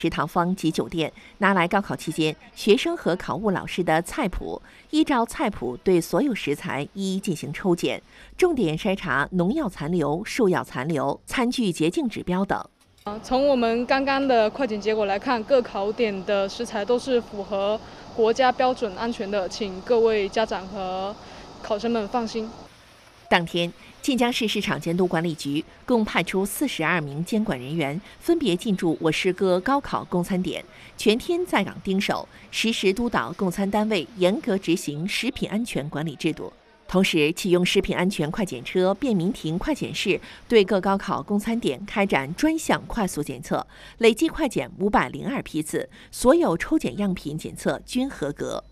食堂方及酒店拿来高考期间学生和考务老师的菜谱，依照菜谱对所有食材一一进行抽检，重点筛查农药残留、兽药残留、餐具洁净指标等。 从我们刚刚的快检结果来看，各考点的食材都是符合国家标准安全的，请各位家长和考生们放心。 当天，晋江市市场监督管理局共派出42名监管人员，分别进驻我市各高考供餐点，全天在岗盯守，实时督导供餐单位严格执行食品安全管理制度。同时，启用食品安全快检车、便民亭快检室，对各高考供餐点开展专项快速检测，累计快检502批次，所有抽检样品检测均合格。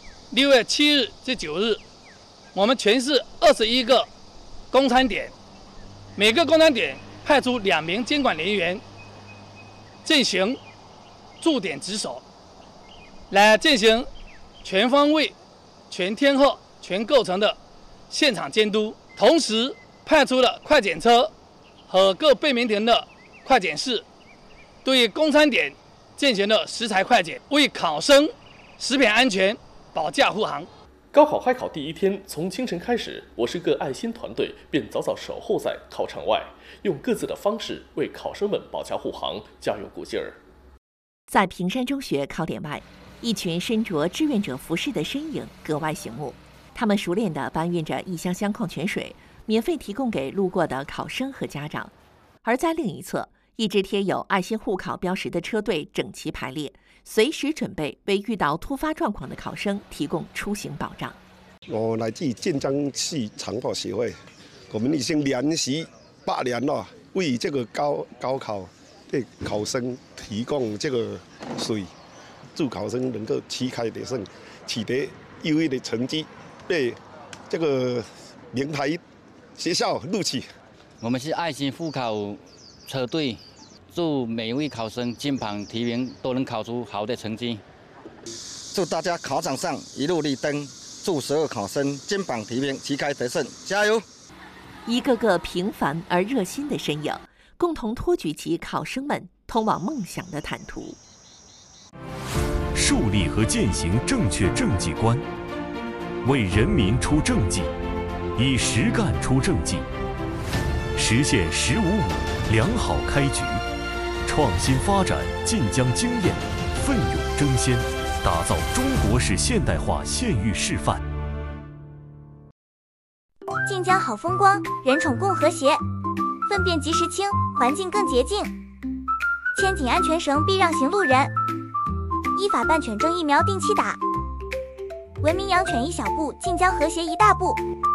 6月7日至9日，我们全市21个供餐点，每个供餐点派出2名监管人员进行驻点值守，来进行全方位、全天候、全构成的现场监督。同时派出了快检车和各便民亭的快检室，对供餐点进行了食材快检，为考生食品安全保驾护航。 高考嗨考第一天，从清晨开始，我市各爱心团队便早早守候在考场外，用各自的方式为考生们保驾护航，加油鼓劲儿。 在平山中学考点外，一群身着志愿者服饰的身影格外醒目。他们熟练地搬运着一箱箱矿泉水，免费提供给路过的考生和家长。而在另一侧，一支贴有爱心护考标识的车队整齐排列，随时准备为遇到突发状况的考生提供出行保障。 我来自晋江市长跑协会，我们已经连续8年了，为这个高考的考生提供这个水，祝考生能够旗开得胜，取得优异的成绩，被这个名牌学校录取。 我们是爱心护考车队，祝每一位考生金榜题名，都能考出好的成绩。 祝大家考场上一路绿灯，祝所有考生金榜题名，旗开得胜，加油！ 一个个平凡而热心的身影，共同托举起考生们通往梦想的坦途。 树立和践行正确政绩观，为人民出政绩，以实干出政绩，实现“1055”良好开局，创新发展晋江经验，奋勇争先，打造中国式现代化县域示范。 晋江好风光，人宠共和谐，粪便及时清，环境更洁净。牵紧安全绳，避让行路人。依法办犬证疫苗定期打。文明养犬一小步，晋江和谐一大步。